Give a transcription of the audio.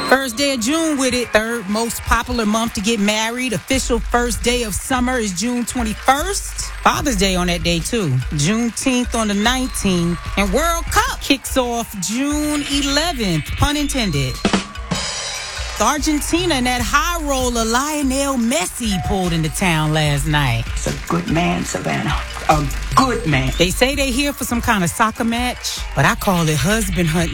First day of June with it. Third most popular month to get married. Official first day of summer is June 21st. Father's Day on that day, too. Juneteenth on the 19th. And World Cup kicks off June 11th. Pun intended. Argentina and that high roller Lionel Messi pulled into town last night. It's a good man, Savannah. A good man. They say they here for some kind of soccer match, but I call it husband hunting.